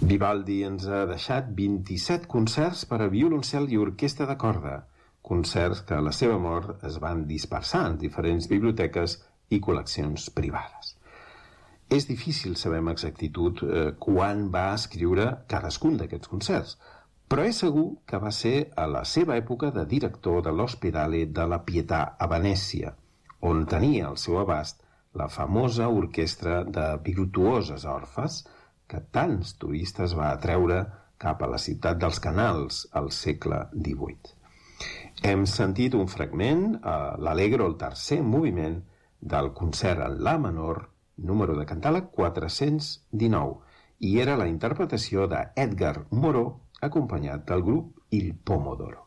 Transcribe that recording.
Vivaldi ens ha deixat 27 concerts per a violoncel i orquestra de corda, concerts que a la seva mort es van dispersar en diferents biblioteques i col·leccions privades. És difícil saber amb exactitud quan va escriure cadascun d'aquests concerts, però és segur que va ser a la seva època de director de l'Ospedale della Pietà a Venècia, on tenia al seu abast la famosa orquestra de virtuoses orfes que tants turistes va atreure cap a la ciutat dels canals al segle XVIII. Hem sentit un fragment, l'Allegro, el tercer moviment, del concert en la menor, número de cantàleg 419, i era la interpretació d'Edgar Moreau, acompanyat del grup Il Pomodoro.